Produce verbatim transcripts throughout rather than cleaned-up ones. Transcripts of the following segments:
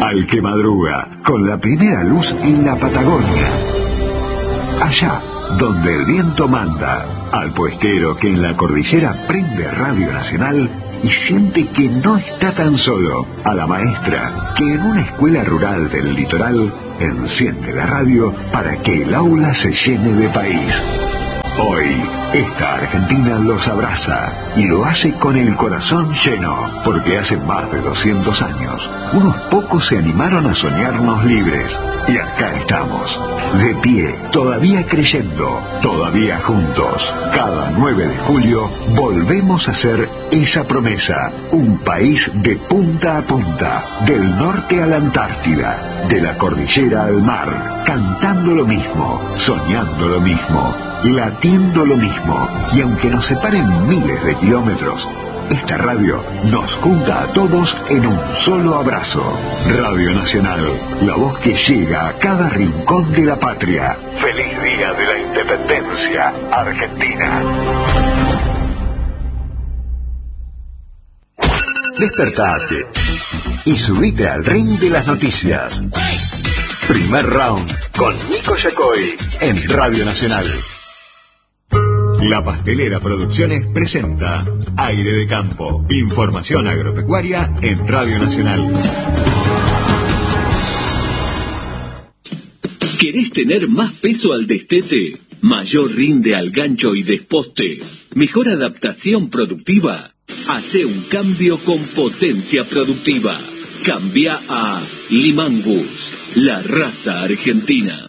al que madruga, con la primera luz en la Patagonia. Allá, donde el viento manda, al puestero que en la cordillera prende Radio Nacional y siente que no está tan solo, a la maestra que en una escuela rural del litoral enciende la radio para que el aula se llene de país. Hoy, esta Argentina los abraza y lo hace con el corazón lleno, porque hace más de doscientos años, unos pocos se animaron a soñarnos libres. Y acá estamos, de pie, todavía creyendo, todavía juntos. Cada nueve de julio volvemos a hacer esa promesa, un país de punta a punta, del norte a la Antártida, de la cordillera al mar, cantando lo mismo, soñando lo mismo, latiendo lo mismo, y aunque nos separen miles de kilómetros, esta radio nos junta a todos en un solo abrazo. Radio Nacional, la voz que llega a cada rincón de la patria. ¡Feliz Día de la Independencia, Argentina! Despertate y subite al ring de las noticias. Primer round con Nico Yacoy en Radio Nacional. La Pastelera Producciones presenta Aire de Campo, información agropecuaria en Radio Nacional. ¿Querés tener más peso al destete? ¿Mayor rinde al gancho y desposte? ¿Mejor adaptación productiva? Hacé un cambio con potencia productiva. Cambia a Limangus, la raza argentina.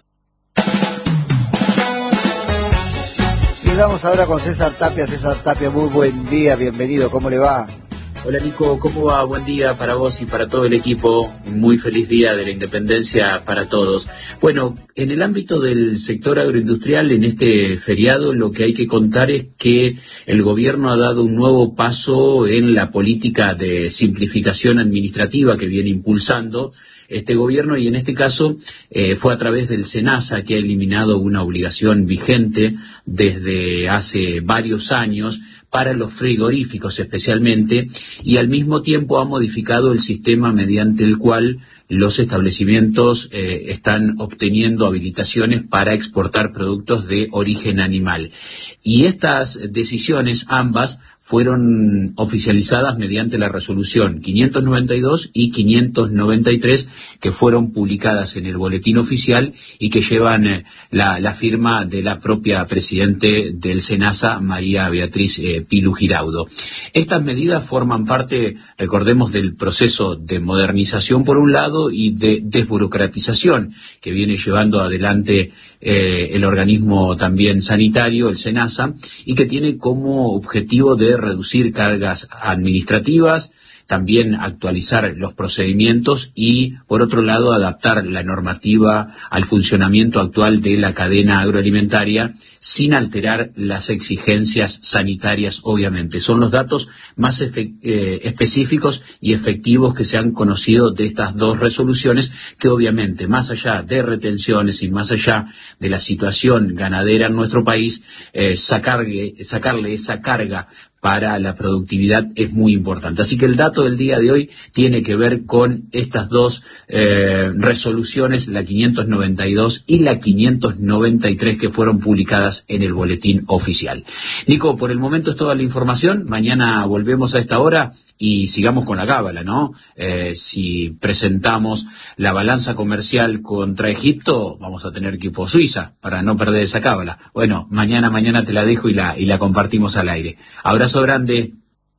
Vamos ahora con César Tapia. César Tapia, muy buen día, bienvenido, ¿cómo le va? Hola Nico, ¿cómo va? Buen día para vos y para todo el equipo, muy feliz día de la independencia para todos. Bueno, en el ámbito del sector agroindustrial, en este feriado, lo que hay que contar es que el gobierno ha dado un nuevo paso en la política de simplificación administrativa que viene impulsando este gobierno, y en este caso eh, fue a través del SENASA, que ha eliminado una obligación vigente desde hace varios años para los frigoríficos especialmente, y al mismo tiempo ha modificado el sistema mediante el cual los establecimientos eh, están obteniendo habilitaciones para exportar productos de origen animal. Y estas decisiones, ambas, fueron oficializadas mediante la resolución quinientos noventa y dos y quinientos noventa y tres, que fueron publicadas en el boletín oficial y que llevan eh, la, la firma de la propia presidente del SENASA, María Beatriz eh, Pilu Giraudo. Estas medidas forman parte, recordemos, del proceso de modernización por un lado y de desburocratización que viene llevando adelante eh, el organismo también sanitario, el SENASA, y que tiene como objetivo de reducir cargas administrativas, también actualizar los procedimientos y, por otro lado, adaptar la normativa al funcionamiento actual de la cadena agroalimentaria sin alterar las exigencias sanitarias, obviamente. Son los datos más efe- eh, específicos y efectivos que se han conocido de estas dos resoluciones, que obviamente, más allá de retenciones y más allá de la situación ganadera en nuestro país, eh, sacarle, sacarle esa carga para la productividad es muy importante. Así que el dato del día de hoy tiene que ver con estas dos eh, resoluciones, la quinientos noventa y dos y la quinientos noventa y tres, que fueron publicadas en el boletín oficial. Nico, por el momento es toda la información. Mañana volvemos a esta hora y sigamos con la cábala, ¿no? Eh, si presentamos la balanza comercial contra Egipto, vamos a tener que ir por Suiza para no perder esa cábala. Bueno, mañana, mañana te la dejo y la, y la compartimos al aire. Abrazo grande.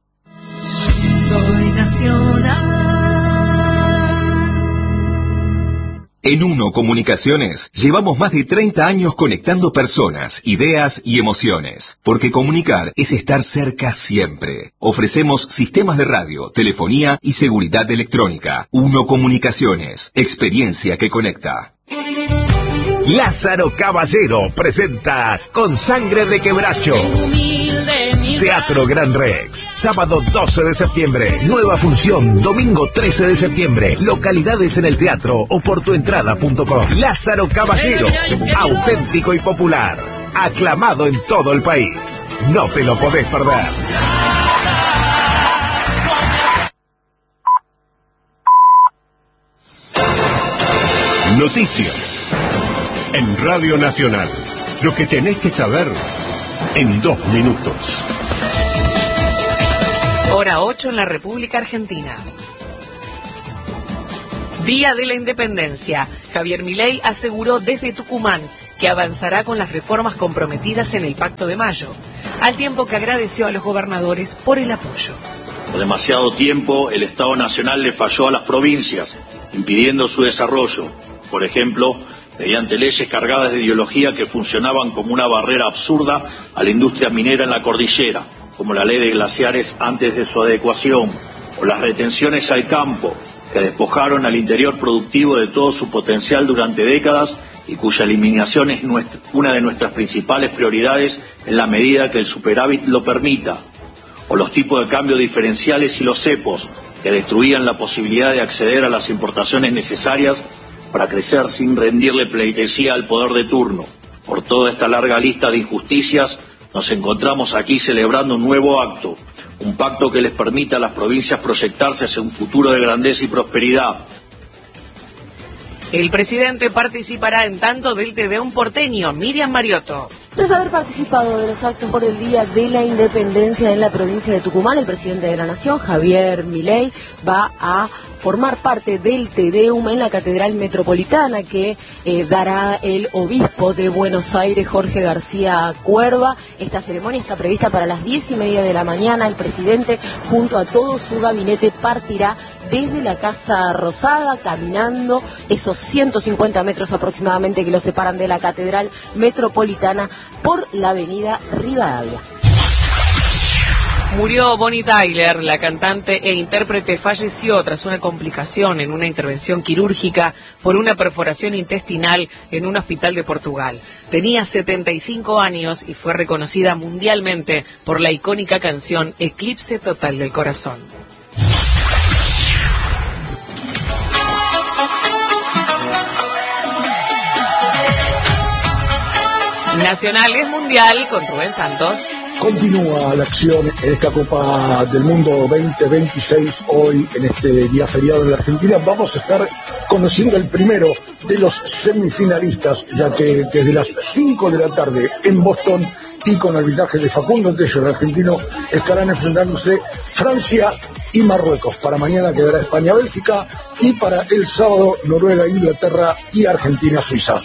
Soy nacional. En Uno Comunicaciones llevamos más de treinta años conectando personas, ideas y emociones, porque comunicar es estar cerca siempre. Ofrecemos sistemas de radio, telefonía y seguridad electrónica. Uno Comunicaciones, experiencia que conecta. Lázaro Caballero presenta Con Sangre de Quebracho. Teatro Gran Rex, sábado doce de septiembre, nueva función, domingo trece de septiembre, localidades en el teatro o por tu entrada punto com. Lázaro Caballero, auténtico y popular, aclamado en todo el país. No te lo podés perder. Noticias. En Radio Nacional. Lo que tenés que saber en dos minutos. Hora ocho en la República Argentina. Día de la Independencia. Javier Milei aseguró desde Tucumán que avanzará con las reformas comprometidas en el Pacto de Mayo, al tiempo que agradeció a los gobernadores por el apoyo. Por demasiado tiempo el Estado Nacional le falló a las provincias, impidiendo su desarrollo, por ejemplo, mediante leyes cargadas de ideología que funcionaban como una barrera absurda a la industria minera en la cordillera, como la ley de glaciares antes de su adecuación, o las retenciones al campo, que despojaron al interior productivo de todo su potencial durante décadas y cuya eliminación es nuestra, una de nuestras principales prioridades en la medida que el superávit lo permita, o los tipos de cambio diferenciales y los cepos, que destruían la posibilidad de acceder a las importaciones necesarias para crecer sin rendirle pleitesía al poder de turno. Por toda esta larga lista de injusticias, nos encontramos aquí celebrando un nuevo acto, un pacto que les permita a las provincias proyectarse hacia un futuro de grandeza y prosperidad. El presidente participará en tanto del Te Deum porteño. Miriam Mariotto. Tras haber participado de los actos por el Día de la Independencia en la provincia de Tucumán, el presidente de la Nación, Javier Milei, va a formar parte del Te Deum en la Catedral Metropolitana que eh, dará el obispo de Buenos Aires, Jorge García Cuerva. Esta ceremonia está prevista para las diez y media de la mañana. El presidente, junto a todo su gabinete, partirá desde la Casa Rosada, caminando esos ciento cincuenta metros aproximadamente que lo separan de la Catedral Metropolitana por la avenida Rivadavia. Murió Bonnie Tyler, la cantante e intérprete falleció tras una complicación en una intervención quirúrgica por una perforación intestinal en un hospital de Portugal. Tenía setenta y cinco años y fue reconocida mundialmente por la icónica canción Eclipse Total del Corazón. Nacional es Mundial con Rubén Santos. Continúa la acción en esta Copa del Mundo veinte veintiséis. Hoy, en este día feriado en la Argentina, vamos a estar conociendo el primero de los semifinalistas, ya que desde las cinco de la tarde en Boston y con arbitraje de Facundo Tello, el argentino, estarán enfrentándose Francia y Marruecos. Para mañana quedará España-Bélgica y para el sábado Noruega-Inglaterra y Argentina-Suiza.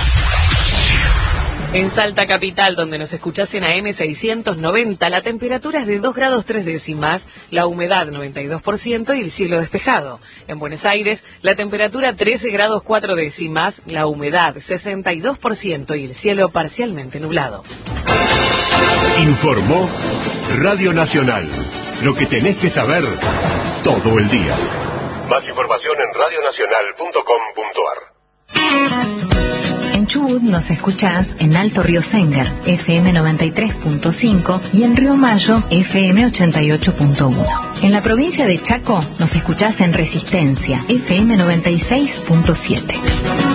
En Salta Capital, donde nos escuchás en A M seiscientos noventa, la temperatura es de dos grados tres décimas, la humedad noventa y dos por ciento y el cielo despejado. En Buenos Aires, la temperatura trece grados cuatro décimas, la humedad sesenta y dos por ciento y el cielo parcialmente nublado. Informó Radio Nacional. Lo que tenés que saber todo el día. Más información en radio nacional punto com punto a r. En Chubut nos escuchás en Alto Río Sengar, F M noventa y tres punto cinco y en Río Mayo, F M ochenta y ocho punto uno. En la provincia de Chaco nos escuchás en Resistencia, F M noventa y seis punto siete.